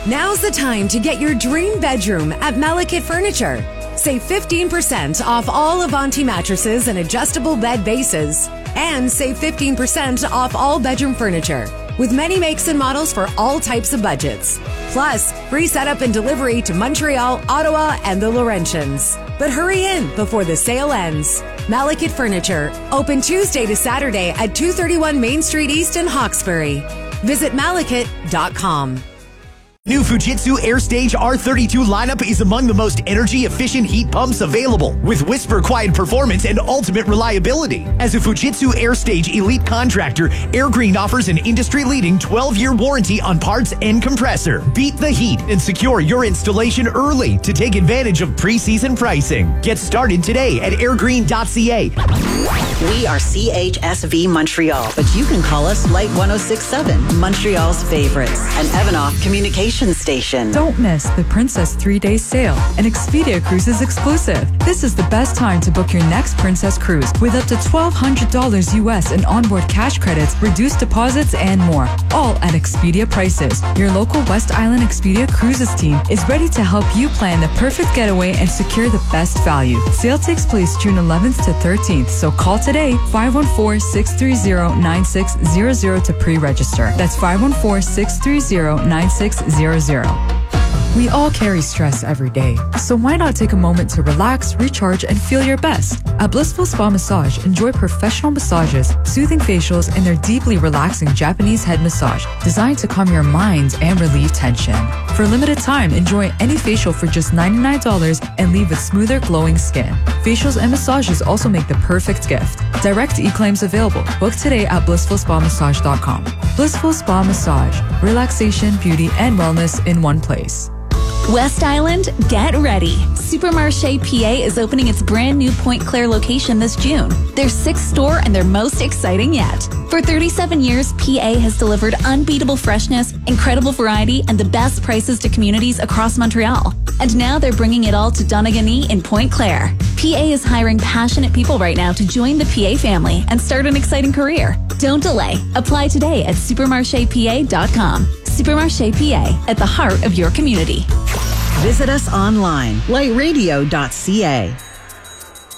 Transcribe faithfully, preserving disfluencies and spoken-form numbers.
Now's the time to get your dream bedroom at Malekith Furniture. Save fifteen percent off all Avanti mattresses and adjustable bed bases. And save fifteen percent off all bedroom furniture, with many makes and models for all types of budgets. Plus, free setup and delivery to Montreal, Ottawa, and the Laurentians. But hurry in before the sale ends. Malekith Furniture, open Tuesday to Saturday at two thirty-one Main Street East in Hawkesbury. Visit malekith dot com. New Fujitsu AirStage R thirty-two lineup is among the most energy-efficient heat pumps available, with whisper quiet performance and ultimate reliability. As a Fujitsu AirStage elite contractor, Airgreen offers an industry-leading twelve-year warranty on parts and compressor. Beat the heat and secure your installation early to take advantage of pre-season pricing. Get started today at airgreen dot c a. We are C H S V Montreal, but you can call us Light one oh six point seven, Montreal's favorites, an Evanoff communication station. Don't miss the Princess three-day sale, an Expedia Cruises exclusive. This is the best time to book your next Princess cruise with up to twelve hundred dollars U S in onboard cash credits, reduced deposits, and more, all at Expedia prices. Your local West Island Expedia Cruises team is ready to help you plan the perfect getaway and secure the best value. Sale takes place June eleventh to thirteenth, so call today, five one four, six three zero, nine six zero zero to pre-register. That's five one four, six three zero, nine six zero zero. We all carry stress every day, so why not take a moment to relax, recharge, and feel your best? At Blissful Spa Massage, enjoy professional massages, soothing facials, and their deeply relaxing Japanese head massage, designed to calm your mind and relieve tension. For a limited time, enjoy any facial for just ninety-nine dollars and leave with smoother, glowing skin. Facials and massages also make the perfect gift. Direct e-claims available. Book today at blissful spa massage dot com. Blissful Spa Massage. Relaxation, beauty, and wellness in one place. West Island, get ready. Supermarché P A is opening its brand new Pointe Claire location this June. Their sixth store and their most exciting yet. For thirty-seven years, P A has delivered unbeatable freshness, incredible variety, and the best prices to communities across Montreal. And now they're bringing it all to Donegal in Pointe Claire. P A is hiring passionate people right now to join the P A family and start an exciting career. Don't delay. Apply today at supermarché p a dot com. Supermarché P A, at the heart of your community. Visit us online, light radio dot c a.